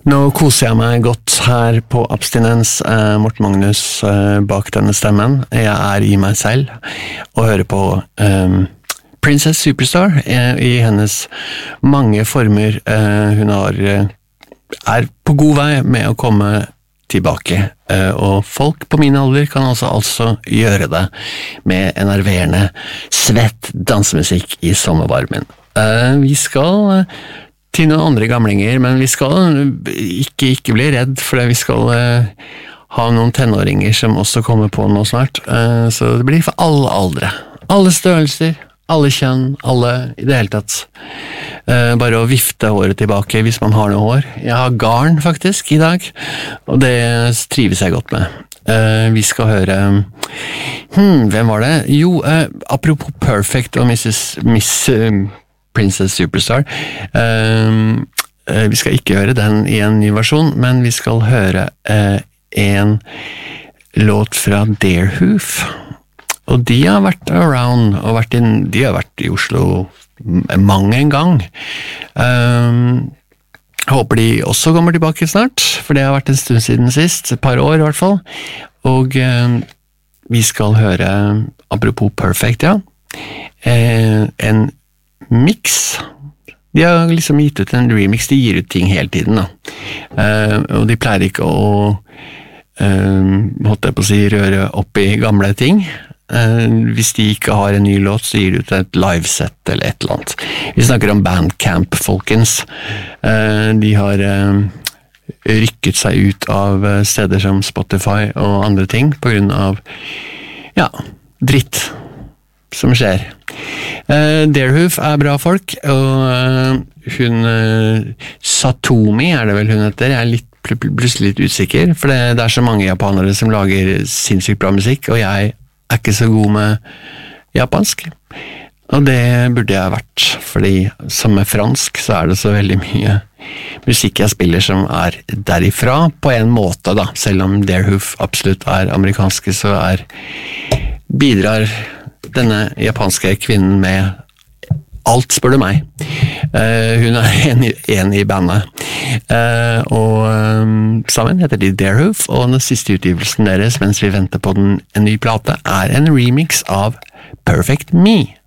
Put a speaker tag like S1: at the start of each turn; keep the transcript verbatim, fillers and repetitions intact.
S1: Nå koser jeg meg godt her på Abstinens, eh, Morten Magnus eh, bak denne stemmen. Jeg er i meg selv og hører på eh, Princess Superstar eh, i hennes mange former. Eh, hun har, eh, er på god vei med å komme tilbake, eh, og folk på min alder kan altså, altså gjøre det med enerverende, svett dansemusikk i sommervarmen. Eh, vi skal... Eh, til noen andre gamlinger, men vi skal ikke, ikke bli redd, for vi skal uh, ha noen tenåringer som også kommer på nå snart, uh, så det blir for alle aldre, alle størrelser, alle kjønn, alle i det hele tatt. Uh, bare å vifte håret tilbake hvis man har noe hår. Jeg har garn faktisk i dag, og det trives jeg godt med. Uh, vi skal høre hmm, hvem var det? Jo, uh, apropos Perfect og missus Miss... Uh, Princess Superstar. Uh, uh, vi skal ikke høre den i en ny versjon, men vi skal høre uh, en låt fra Deerhoof. Og de har vært around, og vært in, de har vært i Oslo mange en gang. Uh, håper de også kommer tilbake snart, for det har vært en stund siden sist, et par år i hvert fall. Og uh, vi skal høre, apropos Perfect, ja, uh, en mix. De har liksom gitt ut en remix, de gir ut ting hele tiden da. Uh, og de pleier ikke å uh, måtte jeg på å si røre opp i gamle ting. Uh, hvis de ikke har en ny låt, så gir de ut et liveset eller et eller annet. Vi snakker om Bandcamp, folkens. Uh, de har uh, rykket seg ut av steder som Spotify og andre ting på grunn av ja, dritt som skjer. Uh, Deerhoof er bra folk, og uh, hun uh, Satomi er det vel hun heter. Jeg er litt, plutselig litt usikker, for det, det er så mange japanere som lager sinnssykt bra musikk, og jeg er ikke så god med japansk. Og det burde jeg vært, fordi som med fransk så er det så veldig mye musikk jeg spiller som er derifra, på en måte da, selv om Deerhoof absolutt er amerikanske, så er bidrar denne japanske kvinnen med alt, spør du meg. Uh, hun er en, en i bandet. Uh, og um, sammen heter de Deerhoof, og den siste utgivelsen deres, mens vi venter på den, en ny plate, er en remix av Perfect Me.